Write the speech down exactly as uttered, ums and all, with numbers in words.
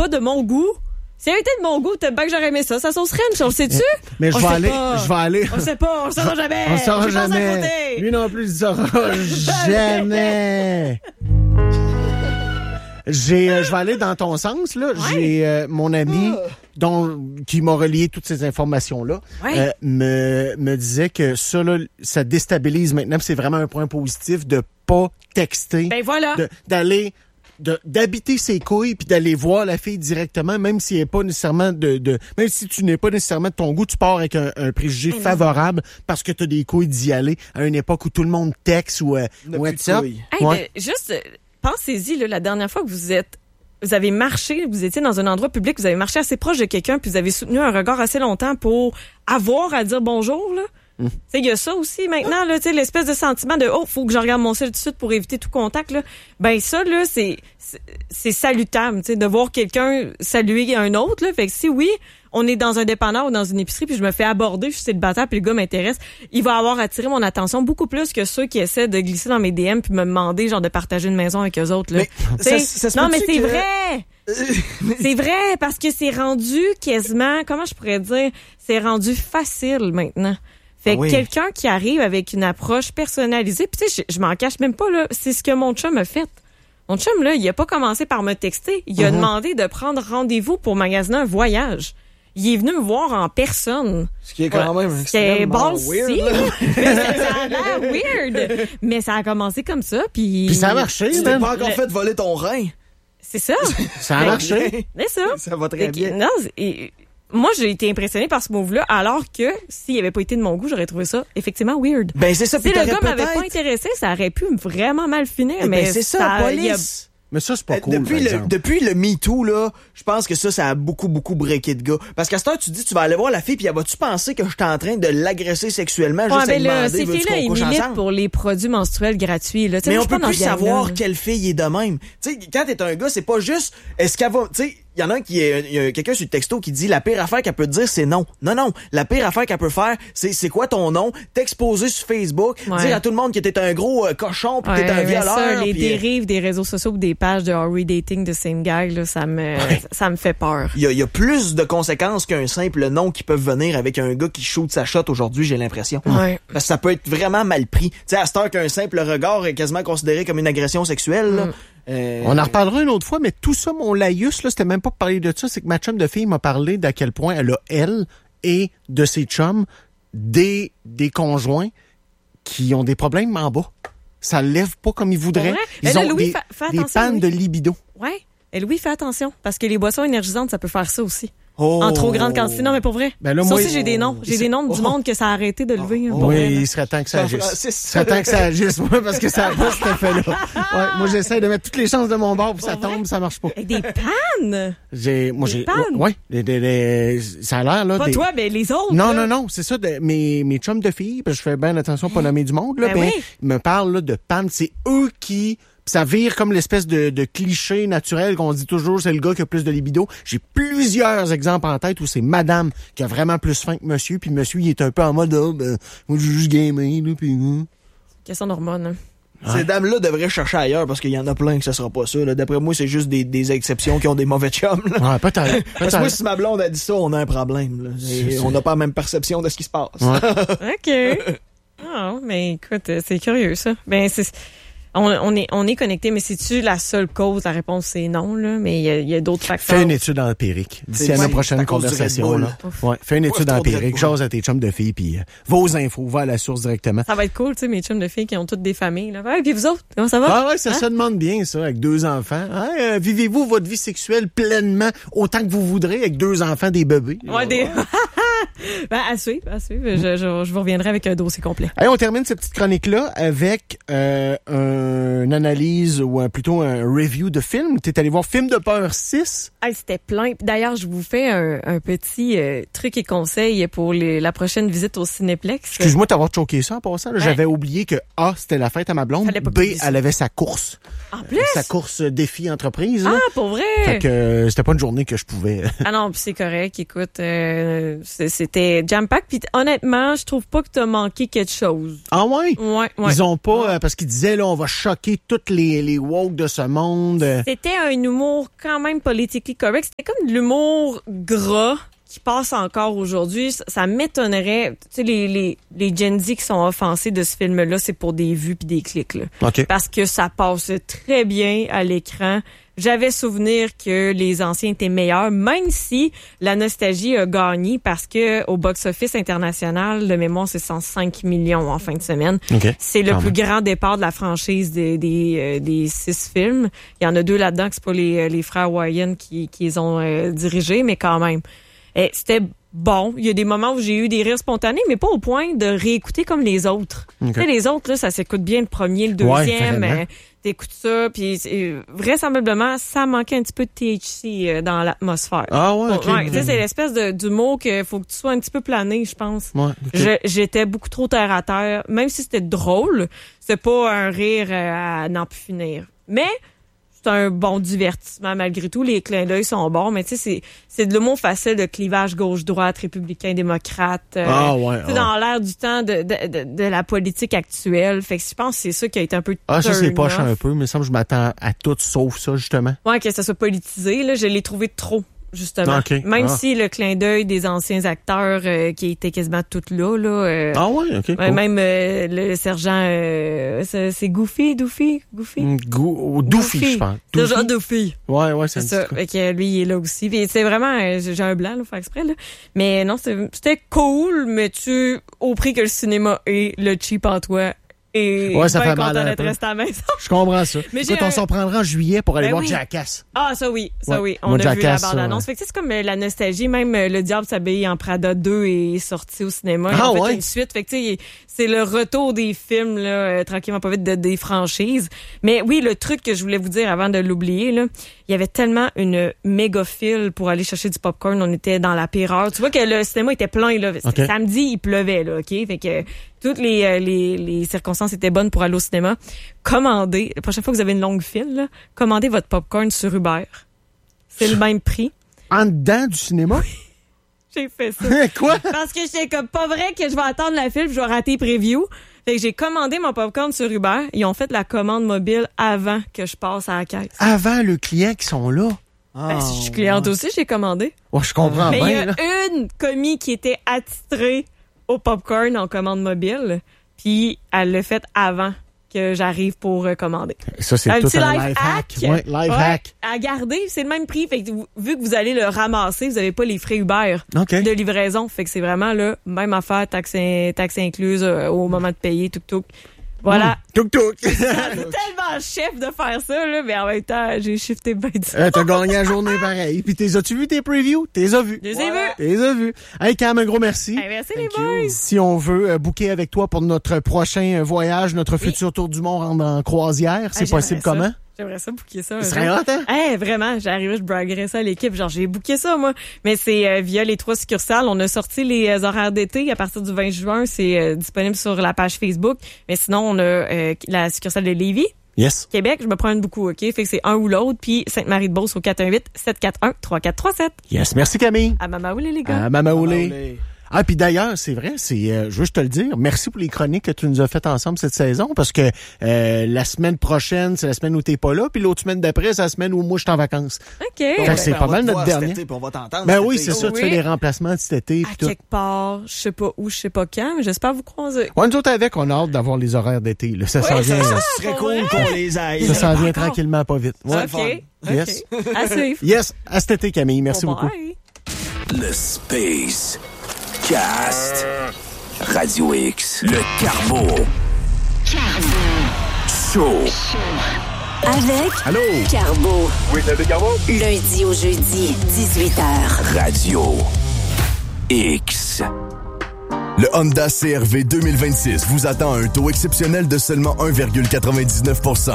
pas de mon goût. Si elle avait été de mon goût, peut-être bien que j'aurais aimé ça. Ça sauce ranch, on le sait-tu? Mais je vais aller, je vais aller. On le sait pas, on le saura jamais. On le saura J'ai pensé à jamais. côté. Lui non plus, il le saura jamais. J'ai, euh, je vais aller dans ton sens, là. Ouais. J'ai euh, mon ami dont, qui m'a relié toutes ces informations-là, Ouais. euh, me, me disait que ça, là, ça déstabilise maintenant. Puis c'est vraiment un point positif de pas texter. Ben voilà. de- d'aller de, d'habiter ses couilles puis d'aller voir la fille directement, même si elle est pas nécessairement de, de même si tu n'es pas nécessairement de ton goût, tu pars avec un, un préjugé Mais non. favorable parce que tu as des couilles d'y aller à une époque où tout le monde texte ou euh, On a plus de WhatsApp. couilles. Hey, Ouais. ben, juste, euh, pensez-y, là, la dernière fois que vous êtes, vous avez marché, vous étiez dans un endroit public, vous avez marché assez proche de quelqu'un, puis vous avez soutenu un regard assez longtemps pour avoir à dire bonjour, là. Hum. Tu sais, il y a ça aussi maintenant, là, tu sais, l'espèce de sentiment de, oh, faut que je regarde mon sel tout de suite pour éviter tout contact, là. Ben, ça, là, c'est, c'est, c'est salutable, tu sais, de voir quelqu'un saluer un autre, là. Fait que si oui, on est dans un dépanneur ou dans une épicerie, puis je me fais aborder, je suis célibataire, puis le gars m'intéresse, il va avoir attiré mon attention beaucoup plus que ceux qui essaient de glisser dans mes D M puis me demander, genre, de partager une maison avec eux autres, là. Mais T'sais, ça- ça se non, mais peut-tu c'est que- vrai! C'est vrai, parce que c'est rendu quasiment, comment je pourrais dire, c'est rendu facile maintenant. Fait que Ah oui. quelqu'un qui arrive avec une approche personnalisée, puis tu sais, je, je m'en cache même pas, là, c'est ce que mon chum a fait. Mon chum, là, il a pas commencé par me texter. Il a demandé de prendre rendez-vous pour magasiner un voyage. Il est venu me voir en personne. Ce qui est quand même C'est extrêmement ballsy, weird, là. mais ça, ça a l'air weird. Mais ça a commencé comme ça, puis... Puis ça a marché, Tu t'es man. pas encore Le- fait voler ton rein. C'est ça. Ça a marché. C'est ça. Ça va très Fait que, bien. non, c'est- et- moi, j'ai été impressionnée par ce move-là, alors que s'il avait pas été de mon goût, j'aurais trouvé ça effectivement weird. Ben, c'est ça. Si puis le t'aurais gars m'avait pas peut-être- intéressé, ça aurait pu vraiment mal finir. Eh mais ben, c'est ça, il y a- police. Mais ça, c'est pas Euh, cool, depuis, par le, exemple. depuis le MeToo, là, je pense que ça, ça a beaucoup, beaucoup breaké de gars. Parce qu'à ce temps, tu dis, tu vas aller voir la fille, puis elle va-tu penser que je suis en train de l'agresser sexuellement, Ouais, juste à ben lui là, demander, ces veux-tu filles-là, qu'on ils couche militent ensemble? pour les produits menstruels gratuits. Là. Tu sais, Mais moi, on je suis peut pas dans plus ce gang-là, savoir là. quelle fille est de même. Tu sais, quand t'es un gars, c'est pas juste, est-ce qu'elle va, tu sais, il y en a un qui est, il y a quelqu'un sur le texto qui dit la pire affaire qu'elle peut te dire, c'est non. Non, non. La pire affaire qu'elle peut faire, c'est, c'est quoi ton nom? T'exposer sur Facebook, Ouais. dire à tout le monde que t'es un gros euh, cochon pis que t'es Ouais, un mais violeur. ça, les puis, euh, dérives des réseaux sociaux ou des pages de Are We Dating the Same Guy, là, ça me, ça me fait peur. Il y, a, il y a plus de conséquences qu'un simple nom qui peuvent venir avec un gars qui shoot sa shot aujourd'hui, j'ai l'impression. Ouais. Parce que ça peut être vraiment mal pris. Tu sais, à cette heure qu'un simple regard est quasiment considéré comme une agression sexuelle, là, Mm. euh, On en reparlera une autre fois, mais tout ça, mon laïus, là, c'était même pas pour parler de ça, c'est que ma chum de fille m'a parlé d'à quel point elle a, elle, et de ses chums, des, des conjoints qui ont des problèmes en bas. Ça lève pas comme ils voudraient. Ouais. Ils Mais là, ont Louis, des, fa- fais des attention, pannes Louis. de libido. Ouais. Et Louis, fais attention, parce que les boissons énergisantes, ça peut faire ça aussi. oh. En trop grande quantité. Non, mais pour vrai. Ben là, ça moi, aussi, j'ai des noms. J'ai c'est- des noms du oh. monde que ça a arrêté de lever. hein, pour vrai, Oui, là. il serait temps que ça agisse. Jean-Francis. Il serait temps que ça agisse, moi, parce que ça n'a pas cet effet-là. Ouais, moi, j'essaie de mettre toutes les chances de mon bord, puis ça Pour vrai? tombe, ça marche pas. Et des pannes! J'ai, moi, Des j'ai, pannes? ouais, des- des- des- ça a l'air, là. Pas des- toi, mais les autres. Non, là. non, non, c'est ça. De, mes, mes chums de filles, parce que je fais bien attention à pas nommer du monde, là, Ben ben, oui. ils me parlent là, de panne. C'est eux qui... pis ça vire comme l'espèce de, de cliché naturel qu'on dit toujours, c'est le gars qui a plus de libido. J'ai plusieurs exemples en tête où c'est madame qui a vraiment plus faim que monsieur, puis monsieur, il est un peu en mode, ah, ben, moi, je veux juste gamer, là, puis... hein. Question d'hormones. hein. Ces dames-là devraient chercher ailleurs parce qu'il y en a plein que ce sera pas ça. là. D'après moi, c'est juste des, des exceptions qui ont des mauvais chums. là. Ouais, peut-être. Parce que moi, peut-être. si ma blonde a dit ça, on a un problème. là. Et C'est- on n'a pas la même perception de ce qui se passe. Ouais. OK. Ah, mais écoute, euh, c'est curieux, ça. Ben, c'est... On, on est, on est connecté, mais c'est-tu la seule cause? La réponse, c'est non, là. Mais il y a, il y a d'autres facteurs. Fais une étude empirique. D'ici à Ouais, la prochaine à cause du conversation, Red là. Bull. Ouais, fais une Pas étude trop de Red empirique, Bull. jase à tes chums de filles, puis euh, vos infos, va à la source directement. Ça va être cool, tu sais, mes chums de filles qui ont toutes des familles, là. Ouais, puis vous autres, comment ça va? Ah ouais, ça Hein? se demande bien, ça, avec deux enfants. Hein, euh, vivez-vous votre vie sexuelle pleinement, autant que vous voudrez, avec deux enfants, des bébés? Ouais, des... ben, à suivre, à suivre. Je, je, je vous reviendrai avec un dossier complet. Allez, on termine cette petite chronique-là avec euh, un- une analyse ou un, plutôt un review de film. T'es allé voir Film de peur six? Hey, c'était plein. Puis d'ailleurs, je vous fais un, un petit euh, truc et conseil pour les, la prochaine visite au Cinéplex. Excuse-moi d'avoir choqué ça en passant. là. Ouais. J'avais oublié que A, c'était la fête à ma blonde. Fallait pas B, que tu dises ça. elle avait sa course. En plus? Sa course euh, défi entreprise. là. Ah, pour vrai? Fait que euh, c'était pas une journée que je pouvais. Ah non, puis c'est correct. Écoute, euh, c'est- c'était c'était jam-pack. Puis honnêtement, je trouve pas que t'as manqué quelque chose. Ah ouais? Ouais, ouais. Ils ont pas, euh, parce qu'ils disaient, là, on va choquer toutes les, les woke de ce monde. C'était un humour quand même politically correct. C'était comme de l'humour gras qui passe encore aujourd'hui. Ça, ça m'étonnerait. Tu sais, les, les, les Gen Z qui sont offensés de ce film-là, c'est pour des vues puis des clics, là. OK. Parce que ça passe très bien à l'écran. J'avais souvenir que les anciens étaient meilleurs, même si la nostalgie a gagné parce que au box-office international, de mémoire, c'est cent cinq millions en fin de semaine. Okay. C'est le Quand plus même. grand départ de la franchise des, des, euh, des six films. Il y en a deux là-dedans que c'est pas les, les frères Wyan qui, qui les ont euh, dirigés, mais quand même. Et c'était bon. Il y a des moments où j'ai eu des rires spontanés, mais pas au point de réécouter comme les autres. Okay. Tu sais, les autres, là, ça s'écoute bien le premier, le Ouais, deuxième. vraiment. euh, T'écoutes ça, puis euh, vraisemblablement, ça manquait un petit peu de T H C euh, dans l'atmosphère. Ah ouais, OK. Ouais, tu sais, c'est l'espèce de, d'humour qu'il faut que tu sois un petit peu plané, je pense. Ouais, OK. Je- j'étais beaucoup trop terre à terre. Même si c'était drôle, c'est pas un rire euh, à n'en plus finir. Mais c'est un bon divertissement malgré tout. Les clins d'œil sont bons, mais tu sais, c'est, c'est de l'humour facile de clivage gauche-droite, républicain-démocrate. euh, Ah ouais, tu sais, ouais. dans l'air du temps de, de, de, de la politique actuelle. Fait que je pense que c'est ça qui a été un peu Ah, ça, c'est turn poche off. un peu, mais il me semble que je m'attends à tout sauf ça, justement. Ouais, que ça soit politisé, là, je l'ai trouvé trop, justement. OK. Même Ah. si le clin d'œil des anciens acteurs euh, qui étaient quasiment tous là, là. euh, Ah ouais, OK. ouais, cool. même euh, le sergent, euh, c'est, c'est Goofy, Doofy, Goofy. Mm, Gou- Doofy, je pense. Doofy? Sergent Doofy. Ouais, ouais, c'est C'est un ça. petit Fait que lui, il est là aussi. Puis c'est vraiment, euh, j'ai un blanc, là, faut faire exprès, là. Mais non, c'est- c'était cool, mais tu, au prix que le cinéma est, le cheap en toi, et Ouais, ça ben fait mal content un d'être peu. resté à la maison. Je comprends ça. Mais Écoute, j'ai on un- s'en prendra en juillet pour aller Ben voir oui. Jackass. Ah, ça oui, ça Ouais. oui. On Moi, a vu la Jackass, bande-annonce. ça, Fait que tu sais, c'est comme euh, la nostalgie. Même euh, Le Diable s'habille en Prada deux est sorti au cinéma. Ils Ah, ont fait ouais? une suite. Fait que tu sais, c'est le retour des films, là, euh, tranquillement pas vite, de, des franchises. Mais oui, le truc que je voulais vous dire avant de l'oublier, là, il y avait tellement une méga file pour aller chercher du popcorn. On était dans la pire heure. Tu vois que le cinéma était plein, là. C'était OK. Samedi, il pleuvait, là, OK? Fait que toutes les, euh, les, les circonstances étaient bonnes pour aller au cinéma. Commandez, la prochaine fois que vous avez une longue file, là, commandez votre popcorn sur Uber. C'est le même prix. En dedans du cinéma? J'ai fait ça. Quoi? Parce que j'étais comme pas vrai que je vais attendre la file puis je vais rater les previews. Fait que j'ai commandé mon popcorn sur Uber. Ils ont fait la commande mobile avant que je passe à la caisse. Avant le client qui sont là. Ben, si je suis cliente aussi, j'ai commandé. Ouais, je comprends Mais il y bien, a là. une commis qui était attitrée au popcorn en commande mobile. Puis elle l'a fait avant que j'arrive pour euh, commander. Ça, c'est Un tout petit un life life hack. hack. Ouais, life Ouais, hack. à garder, c'est le même prix. Fait que vous- vu que vous allez le ramasser, vous n'avez pas les frais Uber OK. de livraison. Fait que c'est vraiment là, même affaire, taxe, in- taxe incluse euh, au moment de payer, tout tout. Voilà. Tuk tuk. C'est tellement chef de faire ça, là, mais en même temps, j'ai shifté bien du Euh, T'as gagné la journée pareil. Puis t'es as-tu vu tes previews? T'es as vu. Je les ai vus. T'es as vu. Hey, Cam, un gros merci. Hey, merci les Thank you. boys. Si on veut euh, booker avec toi pour notre prochain euh, voyage, notre futur tour du monde en, en croisière, c'est Ah, j'aimerais possible ça. comment? J'aimerais ça booker ça. un Ce serait jour. hot, hein? Hey, vraiment, j'arriverais, je braguerais ça à l'équipe. Genre, j'ai booké ça, moi. Mais c'est euh, via les trois succursales. On a sorti les euh, horaires d'été à partir du vingt juin. C'est euh, disponible sur la page Facebook. Mais sinon, on a euh, la succursale de Lévis, Yes. Québec. Je me prends beaucoup, OK? Fait que c'est un ou l'autre. Puis Sainte-Marie-de-Beauce au quatre un huit, sept quatre un, trois quatre trois sept. Yes. Merci, Camille. À Mamaoulé, les gars. À Mamaoulé. Mamaoulé. Ah, puis d'ailleurs, c'est vrai, c'est, euh, je veux juste te le dire, merci pour les chroniques que tu nous as faites ensemble cette saison, parce que euh, la semaine prochaine, c'est la semaine où t'es pas là, puis l'autre semaine d'après, c'est la semaine où moi je suis en vacances. OK. Fait que c'est Ben, pas on va mal te notre voir dernier. cet été, puis on va t'entendre. Ben cet oui, été. c'est ça, tu Oui. fais les remplacements de cet été, À puis tout. quelque part, je sais pas où, je sais pas quand, mais j'espère vous croiser. Ouais, nous autres avec, on a hâte d'avoir les horaires d'été, là. Ça s'en vient, Ça serait pour cool vrai? qu'on les aille. ça s'en vient tranquillement, pas vite. Ouais. OK. fun. OK. Yes. À suivre. Yes, à cet été, Camille. Merci Bon, beaucoup. bye. Le Space Cast. Radio X. Le Carbo. Show. Avec Allô? Carbo. Lundi au jeudi, dix-huit heures. Radio X. Le Honda C R V deux mille vingt-six vous attend à un taux exceptionnel de seulement un virgule quatre-vingt-dix-neuf pour cent.